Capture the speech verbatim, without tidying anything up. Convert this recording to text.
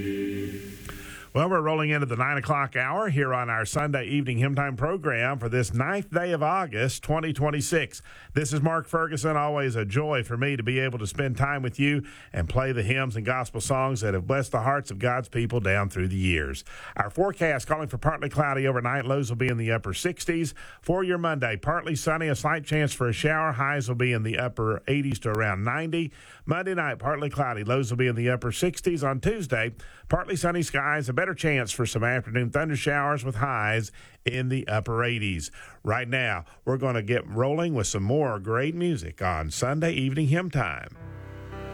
Well, we're rolling into the nine o'clock hour here on our Sunday evening hymn time program for this ninth day of August, twenty twenty-six. This is Mark Ferguson. Always a joy for me to be able to spend time with you and play the hymns and gospel songs that have blessed the hearts of God's people down through the years. Our forecast calling for partly cloudy overnight. Lows will be in the upper sixties. For your Monday, partly sunny, a slight chance for a shower. Highs will be in the upper eighties to around ninety. Monday night, partly cloudy. Lows will be in the upper sixties. On Tuesday, partly sunny skies, a better chance for some afternoon thunder showers with highs in the upper eighties. Right now, we're going to get rolling with some more great music on Sunday Evening Hymn Time.